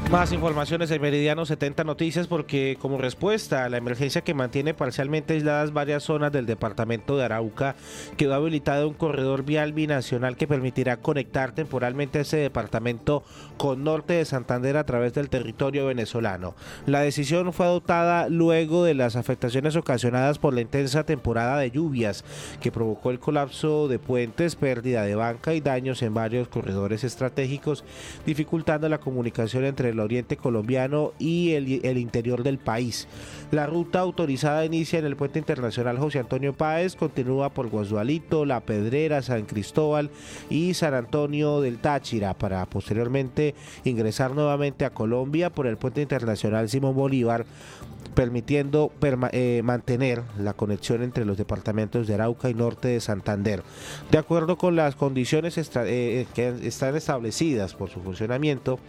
Más informaciones en Meridiano 70 Noticias, porque como respuesta a la emergencia que mantiene parcialmente aisladas varias zonas del departamento de Arauca, quedó habilitado un corredor vial binacional que permitirá conectar temporalmente a ese departamento con norte de Santander a través del territorio venezolano. La decisión fue adoptada luego de las afectaciones ocasionadas por la intensa temporada de lluvias que provocó el colapso de puentes, pérdida de banca y daños en varios corredores estratégicos, dificultando la comunicación entre el oriente colombiano y el interior del país. La ruta autorizada inicia en el puente internacional José Antonio Páez, continúa por Guasualito, La Pedrera, San Cristóbal y San Antonio del Táchira, para posteriormente ingresar nuevamente a Colombia por el puente internacional Simón Bolívar, permitiendo mantener la conexión entre los departamentos de Arauca y norte de Santander. De acuerdo con las condiciones que están establecidas por su funcionamiento,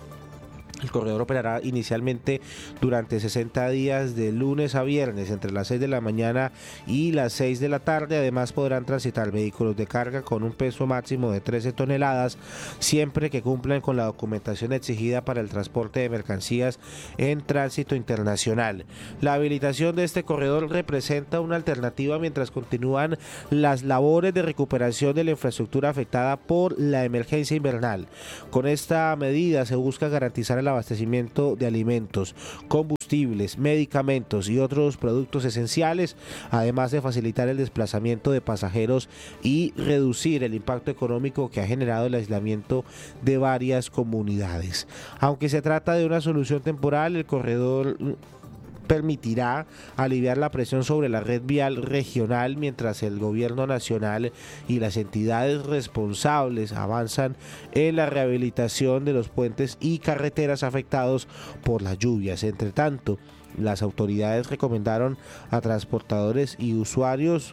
el corredor operará inicialmente durante 60 días de lunes a viernes entre las 6 de la mañana y las 6 de la tarde. Además podrán transitar vehículos de carga con un peso máximo de 13 toneladas siempre que cumplan con la documentación exigida para el transporte de mercancías en tránsito internacional. La habilitación de este corredor representa una alternativa mientras continúan las labores de recuperación de la infraestructura afectada por la emergencia invernal. Con esta medida se busca garantizar el abastecimiento de alimentos, combustibles, medicamentos y otros productos esenciales, además de facilitar el desplazamiento de pasajeros y reducir el impacto económico que ha generado el aislamiento de varias comunidades. Aunque se trata de una solución temporal, el corredor permitirá aliviar la presión sobre la red vial regional mientras el gobierno nacional y las entidades responsables avanzan en la rehabilitación de los puentes y carreteras afectados por las lluvias. Entre tanto, las autoridades recomendaron a transportadores y usuarios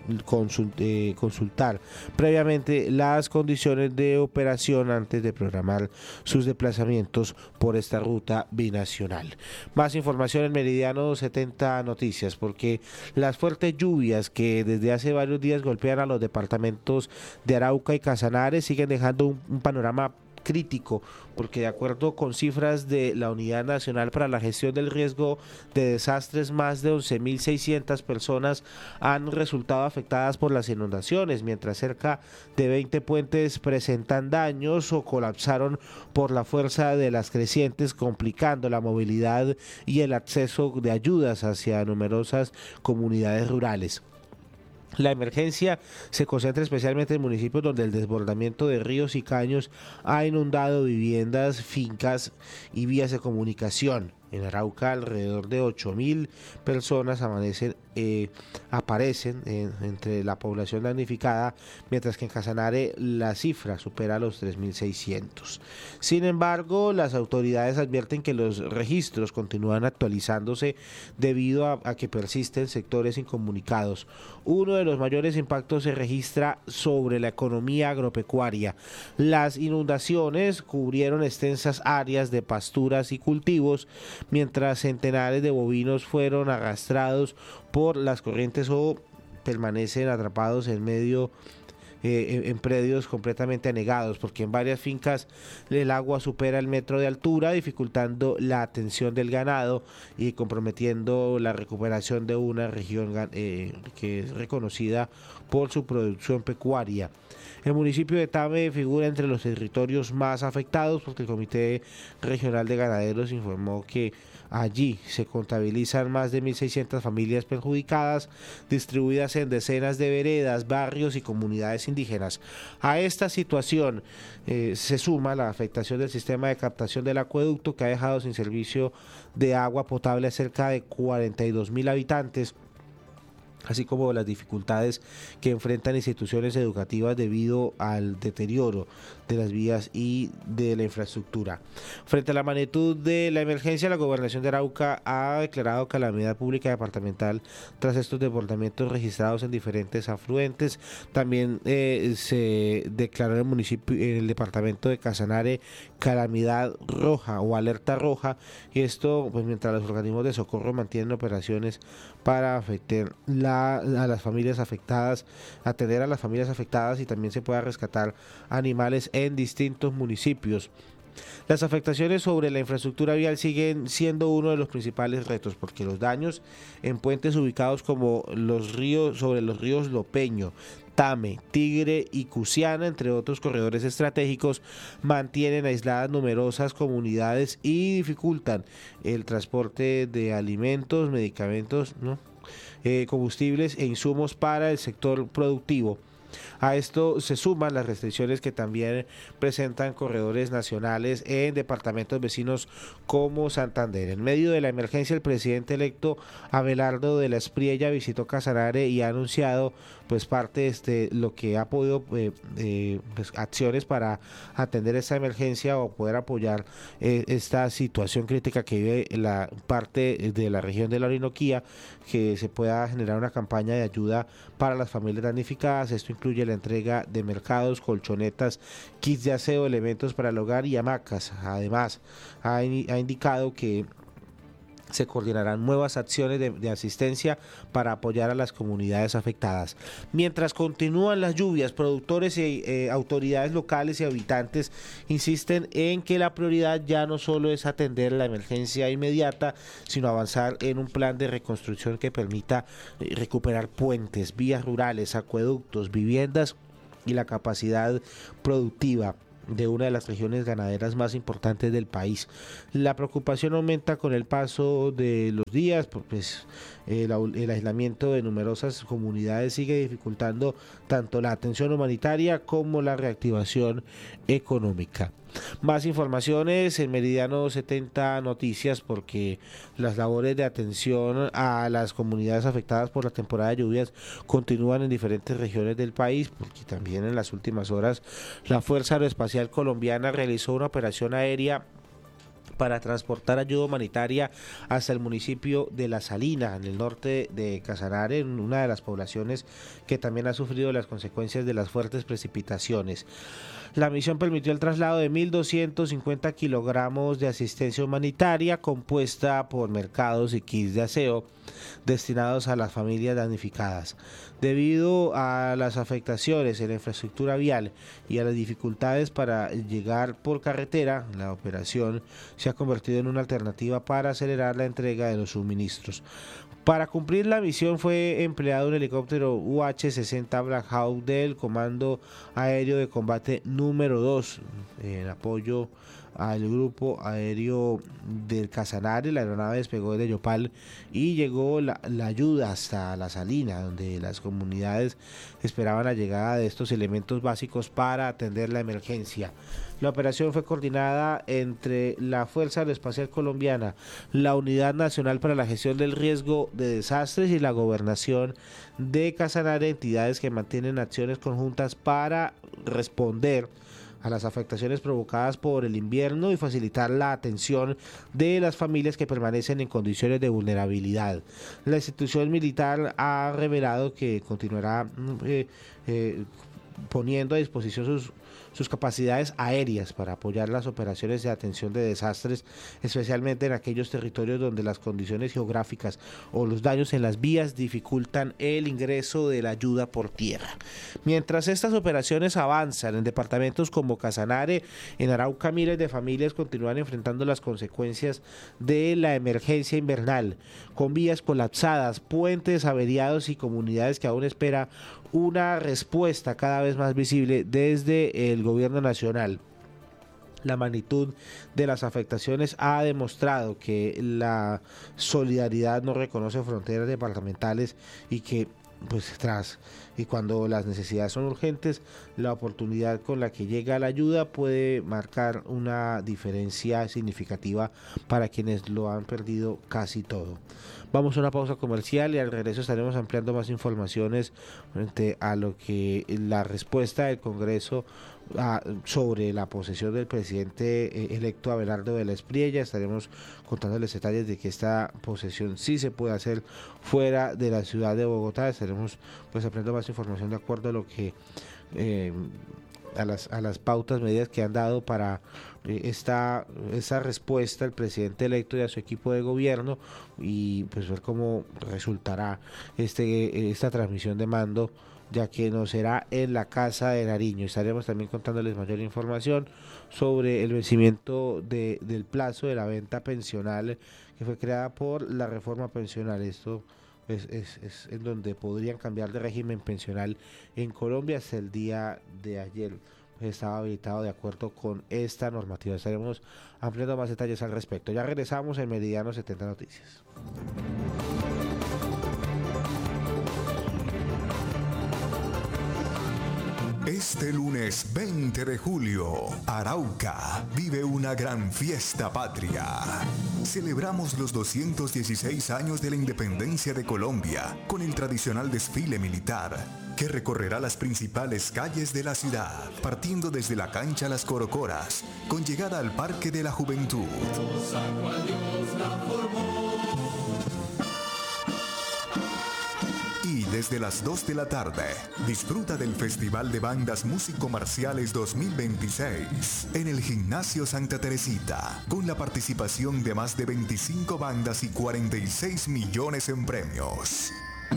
consultar previamente las condiciones de operación antes de programar sus desplazamientos por esta ruta binacional. Más información en Meridiano 70 Noticias, porque las fuertes lluvias que desde hace varios días golpean a los departamentos de Arauca y Casanare siguen dejando un panorama crítico, porque de acuerdo con cifras de la Unidad Nacional para la Gestión del Riesgo de Desastres, más de 11.600 personas han resultado afectadas por las inundaciones, mientras cerca de 20 puentes presentan daños o colapsaron por la fuerza de las crecientes, complicando la movilidad y el acceso de ayudas hacia numerosas comunidades rurales. La emergencia se concentra especialmente en municipios donde el desbordamiento de ríos y caños ha inundado viviendas, fincas y vías de comunicación. En Arauca, alrededor de 8.000 personas aparecen entre la población damnificada, mientras que en Casanare la cifra supera los 3.600. Sin embargo, las autoridades advierten que los registros continúan actualizándose debido a que persisten sectores incomunicados. Uno de los mayores impactos se registra sobre la economía agropecuaria. Las inundaciones cubrieron extensas áreas de pasturas y cultivos, mientras centenares de bovinos fueron arrastrados por las corrientes o permanecen atrapados en predios completamente anegados, porque en varias fincas el agua supera el metro de altura, dificultando la atención del ganado y comprometiendo la recuperación de una región que es reconocida por su producción pecuaria. El municipio de Tame figura entre los territorios más afectados, porque el Comité Regional de Ganaderos informó que allí se contabilizan más de 1.600 familias perjudicadas, distribuidas en decenas de veredas, barrios y comunidades indígenas. A esta situación se suma la afectación del sistema de captación del acueducto, que ha dejado sin servicio de agua potable a cerca de 42.000 habitantes, así como las dificultades que enfrentan instituciones educativas debido al deterioro de las vías y de la infraestructura. Frente a la magnitud de la emergencia, la Gobernación de Arauca ha declarado calamidad pública departamental tras estos desbordamientos registrados en diferentes afluentes. También se declaró en el departamento de Casanare calamidad roja o alerta roja, y esto pues mientras los organismos de socorro mantienen operaciones para afectar a las familias afectadas, atender a las familias afectadas, y también se pueda rescatar animales en distintos municipios. Las afectaciones sobre la infraestructura vial siguen siendo uno de los principales retos, porque los daños en puentes ubicados como sobre los ríos Lopeño, Tame, Tigre y Cusiana, entre otros corredores estratégicos, mantienen aisladas numerosas comunidades y dificultan el transporte de alimentos, medicamentos, ¿no? Combustibles e insumos para el sector productivo. A esto se suman las restricciones que también presentan corredores nacionales en departamentos vecinos como Santander. En medio de la emergencia, el presidente electo Abelardo de la Espriella visitó Casanare y ha anunciado pues parte de lo que ha podido pues, acciones para atender esta emergencia o poder apoyar esta situación crítica que vive la parte de la región de la Orinoquía, que se pueda generar una campaña de ayuda para las familias damnificadas. Esto incluye la entrega de mercados, colchonetas, kits de aseo, elementos para el hogar y hamacas. Además, ha indicado que se coordinarán nuevas acciones de asistencia para apoyar a las comunidades afectadas. Mientras continúan las lluvias, productores y autoridades locales y habitantes insisten en que la prioridad ya no solo es atender la emergencia inmediata, sino avanzar en un plan de reconstrucción que permita recuperar puentes, vías rurales, acueductos, viviendas y la capacidad productiva de una de las regiones ganaderas más importantes del país. La preocupación aumenta con el paso de los días, pues el aislamiento de numerosas comunidades sigue dificultando tanto la atención humanitaria como la reactivación económica. Más informaciones en Meridiano 70 Noticias, porque las labores de atención a las comunidades afectadas por la temporada de lluvias continúan en diferentes regiones del país, porque también en las últimas horas la Fuerza Aeroespacial Colombiana realizó una operación aérea para transportar ayuda humanitaria hasta el municipio de La Salina, en el norte de Casanare, en una de las poblaciones que también ha sufrido las consecuencias de las fuertes precipitaciones. La misión permitió el traslado de 1.250 kilogramos de asistencia humanitaria compuesta por mercados y kits de aseo destinados a las familias damnificadas. Debido a las afectaciones en la infraestructura vial y a las dificultades para llegar por carretera, la operación se ha convertido en una alternativa para acelerar la entrega de los suministros. Para cumplir la misión fue empleado un helicóptero UH-60 Black Hawk del Comando Aéreo de Combate número 2 en apoyo al grupo aéreo del Casanare. La aeronave despegó desde Yopal y llegó la ayuda hasta La Salina, donde las comunidades esperaban la llegada de estos elementos básicos para atender la emergencia. La operación fue coordinada entre la Fuerza Aeroespacial Colombiana, la Unidad Nacional para la Gestión del Riesgo de Desastres y la Gobernación de Casanare, entidades que mantienen acciones conjuntas para responder a las afectaciones provocadas por el invierno y facilitar la atención de las familias que permanecen en condiciones de vulnerabilidad. La institución militar ha revelado que continuará poniendo a disposición sus capacidades aéreas para apoyar las operaciones de atención de desastres, especialmente en aquellos territorios donde las condiciones geográficas o los daños en las vías dificultan el ingreso de la ayuda por tierra. Mientras estas operaciones avanzan en departamentos como Casanare, en Arauca, miles de familias continúan enfrentando las consecuencias de la emergencia invernal, con vías colapsadas, puentes averiados y comunidades que aún espera una respuesta cada vez más visible desde el gobierno nacional. La magnitud de las afectaciones ha demostrado que la solidaridad no reconoce fronteras departamentales y que y cuando las necesidades son urgentes, la oportunidad con la que llega la ayuda puede marcar una diferencia significativa para quienes lo han perdido casi todo. Vamos a una pausa comercial y al regreso estaremos ampliando más informaciones frente a lo que la respuesta del Congreso sobre la posesión del presidente electo Abelardo de la Espriella. Estaremos contándoles detalles de que esta posesión sí se puede hacer fuera de la ciudad de Bogotá. Estaremos aprendiendo más información de acuerdo a lo que a las pautas, medidas que han dado para esta respuesta al presidente electo y a su equipo de gobierno, y pues ver cómo resultará esta transmisión de mando ya que no será en la Casa de Nariño. Estaremos también contándoles mayor información sobre el vencimiento del plazo de la venta pensional que fue creada por la reforma pensional. Esto es en donde podrían cambiar de régimen pensional en Colombia. Hasta el día de ayer estaba habilitado de acuerdo con esta normativa. Estaremos ampliando más detalles al respecto. Ya regresamos en Meridiano 70 Noticias. Este lunes 20 de julio, Arauca vive una gran fiesta patria. Celebramos los 216 años de la independencia de Colombia con el tradicional desfile militar que recorrerá las principales calles de la ciudad, partiendo desde la cancha Las Corocoras, con llegada al Parque de la Juventud. Y desde las 2 de la tarde, disfruta del Festival de Bandas Músico-Marciales 2026 en el Gimnasio Santa Teresita, con la participación de más de 25 bandas y 46 millones en premios.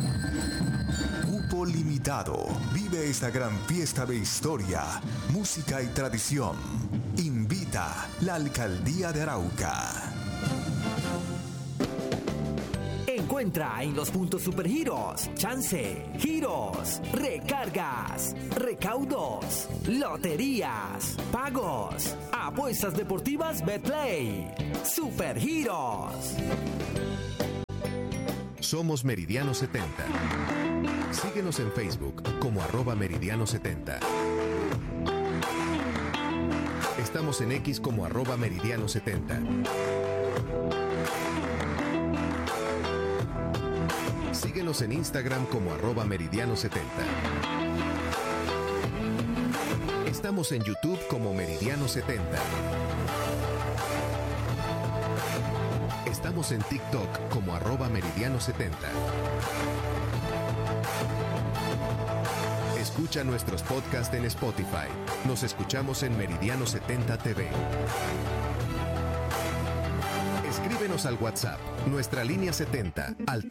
Cupo limitado. Vive esta gran fiesta de historia, música y tradición. Invita la Alcaldía de Arauca. Encuentra en los puntos Supergiros, chance, giros, recargas, recaudos, loterías, pagos, apuestas deportivas Betplay. Supergiros. Somos Meridiano 70. Síguenos en Facebook como @Meridiano70. Estamos en X como @Meridiano70. Síguenos en Instagram como @Meridiano70. Estamos en YouTube como Meridiano70. Estamos en TikTok como @Meridiano70. Escucha nuestros podcasts en Spotify. Nos escuchamos en Meridiano 70 TV. Escríbenos al WhatsApp, nuestra línea 70, al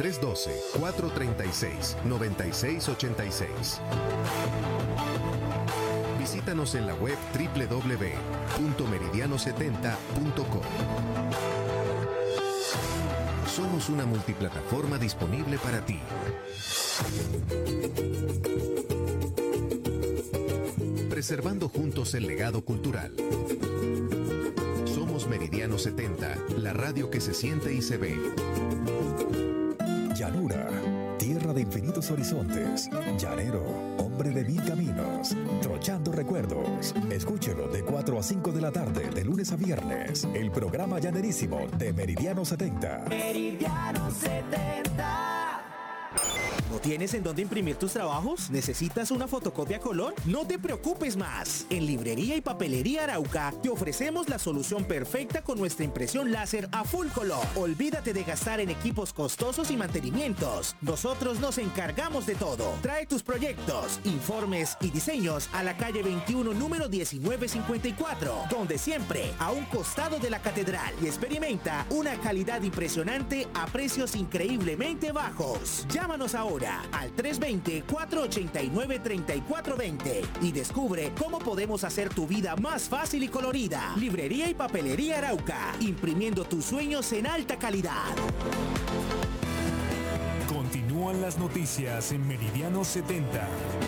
312-436-9686. Visítanos en la web www.meridiano70.com. Somos una multiplataforma disponible para ti. Preservando juntos el legado cultural. Somos Meridiano 70, la radio que se siente y se ve. Llanura, tierra de infinitos horizontes. Llanero, hombre de 1000 caminos. Trochando recuerdos. Escúchelo de 4 a 5 de la tarde, de lunes a viernes. El programa llanerísimo de Meridiano 70. Meridiano 70. ¿No tienes en dónde imprimir tus trabajos? ¿Necesitas una fotocopia a color? No te preocupes más. En Librería y Papelería Arauca te ofrecemos la solución perfecta con nuestra impresión láser a full color. Olvídate de gastar en equipos costosos y mantenimientos. Nosotros nos encargamos de todo. Trae tus proyectos, informes y diseños a la calle 21, número 1954, donde siempre a un costado de la catedral, y experimenta una calidad impresionante a precios increíblemente bajos. Llámanos ahora al 320-489-3420 y descubre cómo podemos hacer tu vida más fácil y colorida. Librería y Papelería Arauca, imprimiendo tus sueños en alta calidad. Continúan las noticias en Meridiano 70.